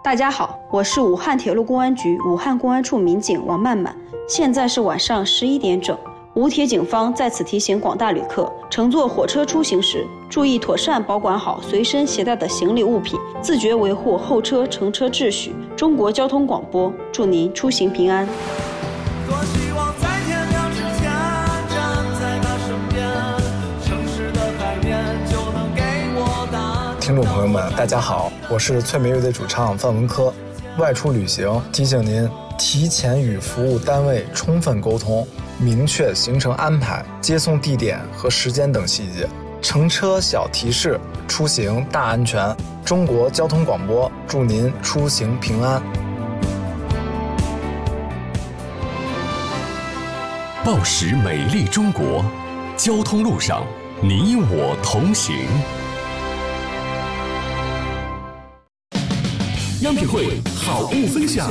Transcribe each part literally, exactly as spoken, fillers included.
大家好，我是武汉铁路公安局武汉公安处民警王曼曼，现在是晚上十一点整。武铁警方在此提醒广大旅客，乘坐火车出行时，注意妥善保管好随身携带的行李物品，自觉维护后车乘车秩序。中国交通广播，祝您出行平安。 多希望在天亮之前站在他身边，城市的海面就能给我答案。 听众朋友们，大家好，我是翠梅乐队主唱范文科。外出旅行，提醒您提前与服务单位充分沟通，明确行程安排、接送地点和时间等细节。乘车小提示，出行大安全。中国交通广播，祝您出行平安。 报时美丽中国，交通路上你我同行。央品汇好物分享。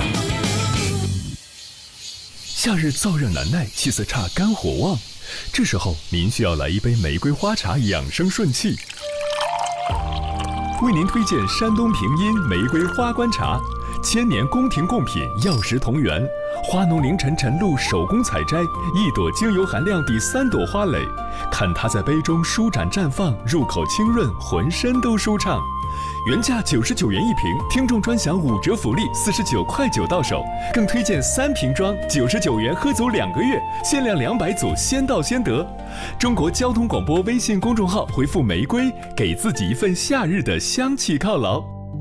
夏日燥热难耐，气色差，肝火旺，这时候您需要来一杯玫瑰花茶，养生顺气。为您推荐山东平阴玫瑰花冠茶，千年宫廷贡品，药食同源。花农凌晨晨露手工采摘，一朵精油含量抵三朵花蕾。看它在杯中舒展绽放，入口清润，浑身都舒畅。原价九十九元一瓶，听众专享五折福利，四十九块九到手。更推荐三瓶装，九十九元喝足两个月，限量两百组，先到先得。中国交通广播微信公众号回复玫瑰，给自己一份夏日的香气犒劳。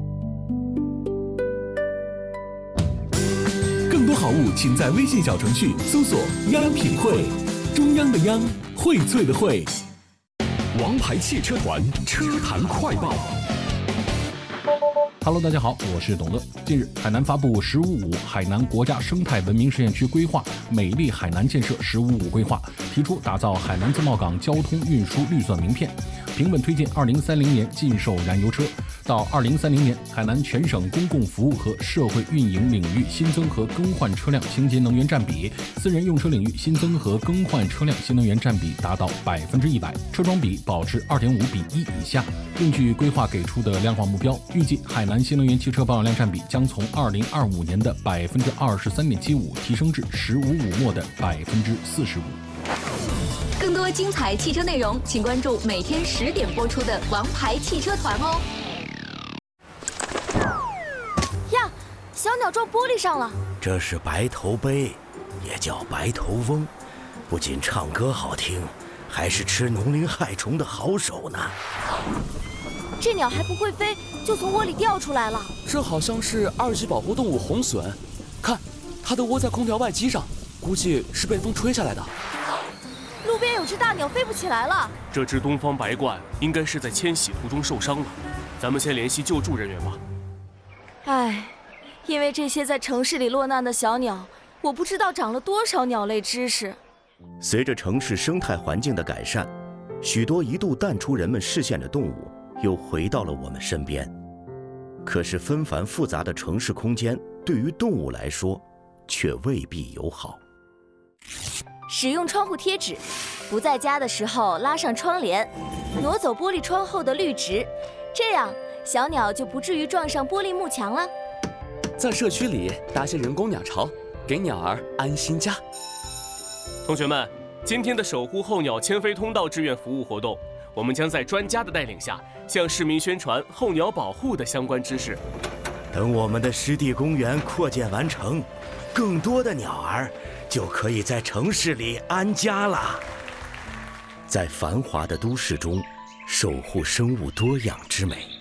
更多好物，请在微信小程序搜索“央品汇”，中央的央，荟萃的荟。 王牌汽车团车坛快报。 Hello， 大家好，我是董乐。近日，海南发布“十五五”海南国家生态文明试验区规划，美丽海南建设“十五五”规划，提出打造海南自贸港交通运输绿色名片，平稳推进二零三零年禁售燃油车。到二零三零年，海南全省公共服务和社会运营领域新增和更换车辆清洁能源占比，私人用车领域新增和更换车辆新能源占比达到百分之一百，车桩比保持二点五比一以下。根据规划给出的量化目标，预计海南新能源汽车保有量占比将从二零二五年的百分之二十三点七五提升至“十五五”末的百分之四十五。 更多精彩汽车内容，请关注每天十点播出的《王牌汽车团》哦。 呀，小鸟撞玻璃上了。 这是白头鹎，也叫白头翁，不仅唱歌好听，还是吃农林害虫的好手呢。 这鸟还不会飞，就从窝里掉出来了。 这好像是二级保护动物红隼，看，它都窝在空调外机上，估计是被风吹下来的。 路边有只大鸟飞不起来了。 这只东方白鹳应该是在迁徙途中受伤了，咱们先联系救助人员吧。 唉，因为这些在城市里落难的小鸟，我不知道长了多少鸟类知识。 随着城市生态环境的改善，许多一度淡出人们视线的动物又回到了我们身边。可是纷繁复杂的城市空间对于动物来说却未必友好。 使用窗户贴纸，不在家的时候拉上窗帘，挪走玻璃窗后的绿植，这样小鸟就不至于撞上玻璃幕墙了。 在社区里搭些人工鸟巢，给鸟儿安心家。 同学们，今天的守护候鸟迁飞通道志愿服务活动，我们将在专家的带领下，向市民宣传候鸟保护的相关知识。 等我们的湿地公园扩建完成，更多的鸟儿就可以在城市里安家了。在繁华的都市中，守护生物多样之美。